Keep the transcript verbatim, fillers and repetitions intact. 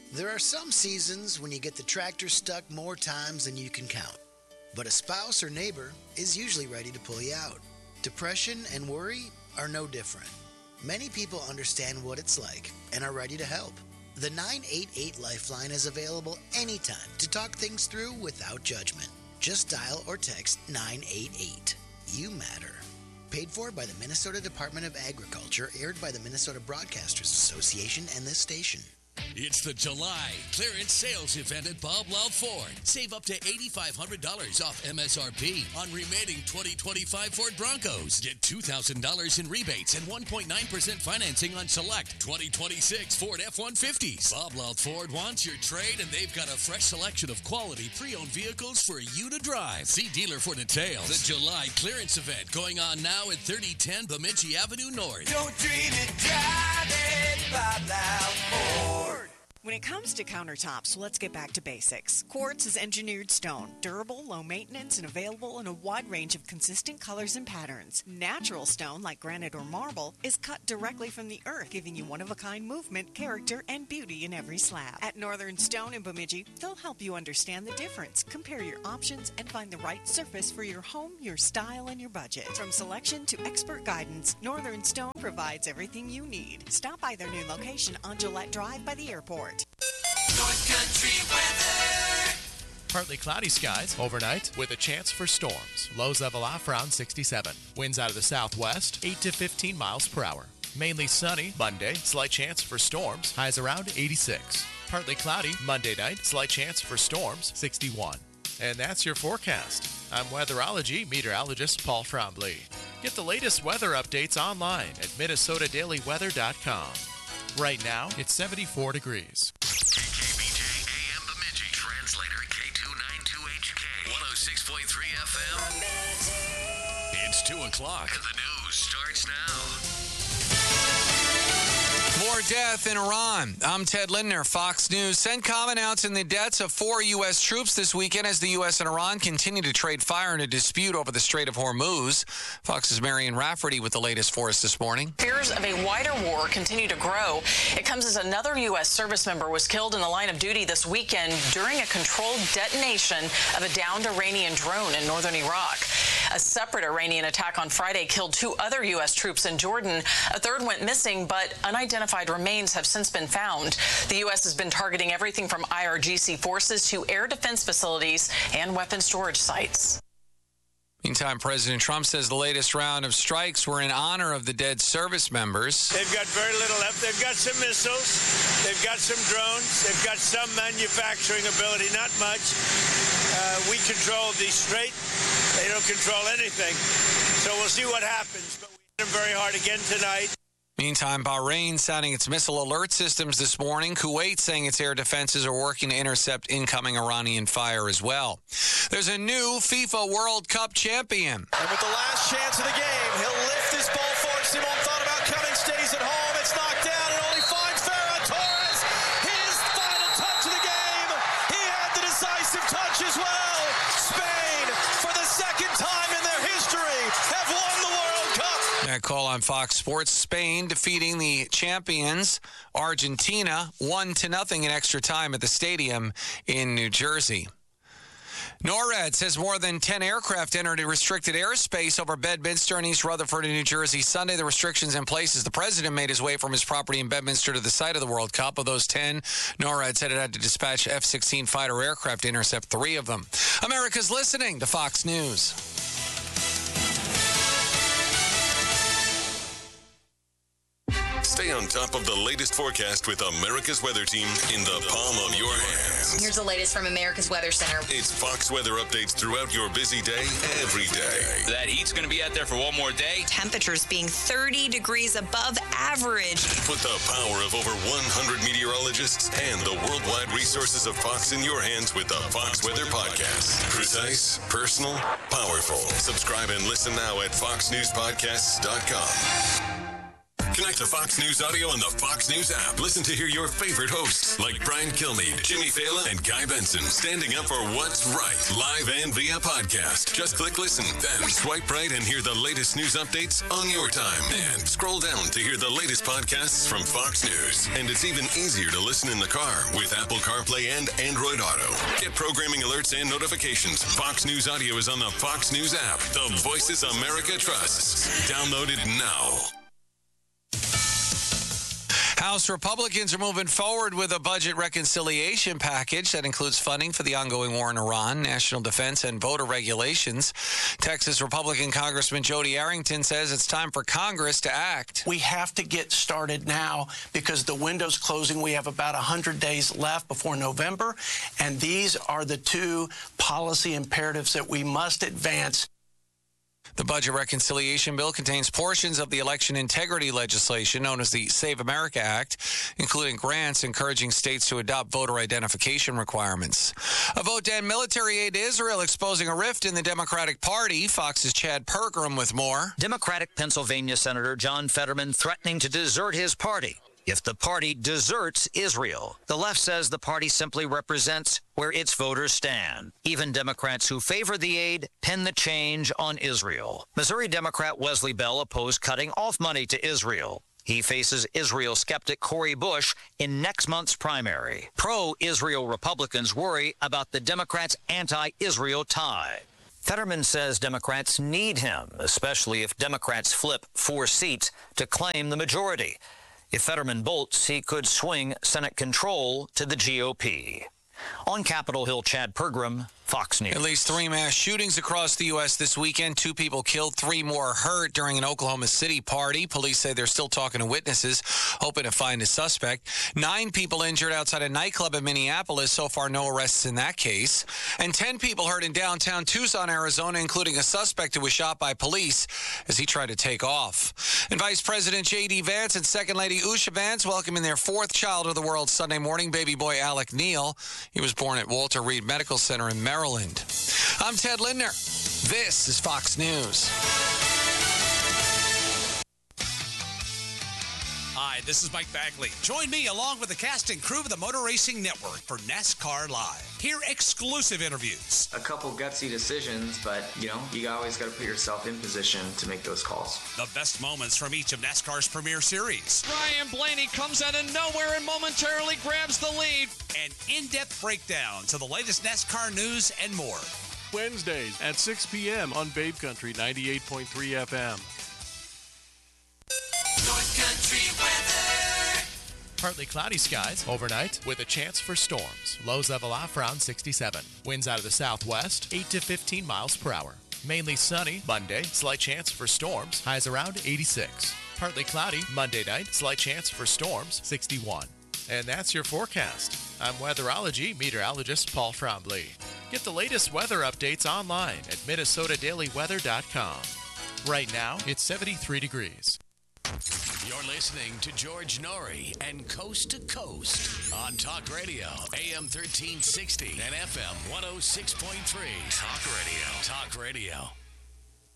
There are some seasons when you get the tractor stuck more times than you can count. But a spouse or neighbor is usually ready to pull you out. Depression and worry are no different. Many people understand what it's like and are ready to help. The nine eight eight Lifeline is available anytime to talk things through without judgment. Just dial or text nine eight eight. You matter. Paid for by the Minnesota Department of Agriculture, aired by the Minnesota Broadcasters Association and this station. It's the July clearance sales event at Bob Loud Ford. Save up to eight thousand five hundred dollars off M S R P on remaining twenty twenty-five Ford Broncos. Get two thousand dollars in rebates and one point nine percent financing on select twenty twenty-six Ford F one fifties. Bob Loud Ford wants your trade, and they've got a fresh selection of quality pre-owned vehicles for you to drive. See dealer for details. The July clearance event going on now at thirty ten Bemidji Avenue North. Don't dream it, drive it, Bob Loud Ford. When it comes to countertops, let's get back to basics. Quartz is engineered stone, durable, low maintenance, and available in a wide range of consistent colors and patterns. Natural stone, like granite or marble, is cut directly from the earth, giving you one-of-a-kind movement, character, and beauty in every slab. At Northern Stone in Bemidji, they'll help you understand the difference, compare your options, and find the right surface for your home, your style, and your budget. From selection to expert guidance, Northern Stone provides everything you need. Stop by their new location on Gillette Drive by the airport. North Country weather. Partly cloudy skies overnight with a chance for storms. Lows level off around sixty-seven. Winds out of the southwest, eight to fifteen miles per hour. Mainly sunny Monday, slight chance for storms. Highs around eighty-six. Partly cloudy Monday night, slight chance for storms, sixty-one. And that's your forecast. I'm weatherology meteorologist Paul Trombley. Get the latest weather updates online at minnesota daily weather dot com. Right now, it's seventy-four degrees. K K B J A M Bemidji, translator K two ninety-two H K, one oh six point three F M. It's two o'clock. The news starts now. More death in Iran. I'm Ted Lindner, Fox News. CENTCOM announcing the deaths of four U S troops this weekend as the U S and Iran continue to trade fire in a dispute over the Strait of Hormuz. Fox's Marion Rafferty with the latest for us this morning. Fears of a wider war continue to grow. It comes as another U S service member was killed in the line of duty this weekend during a controlled detonation of a downed Iranian drone in northern Iraq. A separate Iranian attack on Friday killed two other U S troops in Jordan. A third went missing, but unidentified remains have since been found. The U S has been targeting everything from I R G C forces to air defense facilities and weapon storage sites. Meantime, President Trump says the latest round of strikes were in honor of the dead service members. They've got very little left. They've got some missiles. They've got some drones. They've got some manufacturing ability, not much. Uh, we control the Strait. They don't control anything. So we'll see what happens. But we hit them very hard again tonight. Meantime, Bahrain sounding its missile alert systems this morning. Kuwait saying its air defenses are working to intercept incoming Iranian fire as well. There's a new FIFA World Cup champion. And with the last chance of the game, he'll lift this ball forward. Simon thought about coming, stays at home. It's knocked down and only finds Ferran Torres. His final touch of the game. He had the decisive touch as well. Spain, for the second time in their history, have won the World Cup. That call on Fox Sports. Spain defeating the champions, Argentina, one to nothing in extra time at the stadium in New Jersey. NORAD says more than ten aircraft entered restricted airspace over Bedminster and East Rutherford in New Jersey Sunday. The restrictions in place as the president made his way from his property in Bedminster to the site of the World Cup. Of those ten, NORAD said it had to dispatch F sixteen fighter aircraft to intercept three of them. America's listening to Fox News. Stay on top of the latest forecast with America's Weather Team in the palm of your hands. Here's the latest from America's Weather Center. It's Fox weather updates throughout your busy day, every day. That heat's going to be out there for one more day. Temperatures being thirty degrees above average. Put the power of over one hundred meteorologists and the worldwide resources of Fox in your hands with the Fox Weather Podcast. Precise, personal, powerful. Subscribe and listen now at fox news podcasts dot com. Connect to Fox News Audio on the Fox News app. Listen to hear your favorite hosts like Brian Kilmeade, Jimmy Fallon, and Guy Benson standing up for what's right, live and via podcast. Just click listen, then swipe right and hear the latest news updates on your time. And scroll down to hear the latest podcasts from Fox News. And it's even easier to listen in the car with Apple CarPlay and Android Auto. Get programming alerts and notifications. Fox News Audio is on the Fox News app. The Voices America trusts. Download it now. House Republicans are moving forward with a budget reconciliation package that includes funding for the ongoing war in Iran, national defense, and voter regulations. Texas Republican Congressman Jody Arrington says it's time for Congress to act. We have to get started now because the window's closing. We have about one hundred days left before November, and these are the two policy imperatives that we must advance. The budget reconciliation bill contains portions of the election integrity legislation known as the Save America Act, including grants encouraging states to adopt voter identification requirements. A vote to end military aid to Israel exposing a rift in the Democratic Party. Fox's Chad Pergram with more. Democratic Pennsylvania Senator John Fetterman threatening to desert his party if the party deserts Israel. The left says the party simply represents where its voters stand. Even Democrats who favor the aid pin the change on Israel. Missouri Democrat Wesley Bell opposed cutting off money to Israel. He faces Israel skeptic Cori Bush in next month's primary. Pro-Israel Republicans worry about the Democrats' anti-Israel tide. Fetterman says Democrats need him, especially if Democrats flip four seats to claim the majority. If Fetterman bolts, he could swing Senate control to the G O P. On Capitol Hill, Chad Pergram, Fox News. At least three mass shootings across the U S this weekend. Two people killed, three more hurt during an Oklahoma City party. Police say they're still talking to witnesses, hoping to find a suspect. Nine people injured outside a nightclub in Minneapolis. So far, no arrests in that case. And ten people hurt in downtown Tucson, Arizona, including a suspect who was shot by police as he tried to take off. And Vice President J D. Vance and Second Lady Usha Vance welcoming their fourth child of the world Sunday morning, baby boy Alec Neal. He was born at Walter Reed Medical Center in Maryland. I'm Ted Lindner. This is Fox News. Hi, this is Mike Bagley. Join me along with the cast and crew of the Motor Racing Network for NASCAR Live. Hear exclusive interviews. A couple gutsy decisions, but, you know, you always got to put yourself in position to make those calls. The best moments from each of NASCAR's premier series. Ryan Blaney comes out of nowhere and momentarily grabs the lead. And in-depth breakdowns of the latest NASCAR news and more. Wednesdays at six p.m. on Babe Country ninety-eight point three F M. North Country weather. Partly cloudy skies overnight with a chance for storms. Lows level off around sixty-seven. Winds out of the southwest, eight to fifteen miles per hour. Mainly sunny Monday, slight chance for storms. Highs around eighty-six. Partly cloudy Monday night, slight chance for storms, sixty-one. And that's your forecast. I'm weatherology meteorologist Paul Trombley. Get the latest weather updates online at Minnesota Daily Weather dot com. Right now, it's seventy-three degrees. You're listening to George Norrie and Coast to Coast on Talk Radio, A M thirteen sixty and F M one oh six point three. Talk Radio. Talk Radio.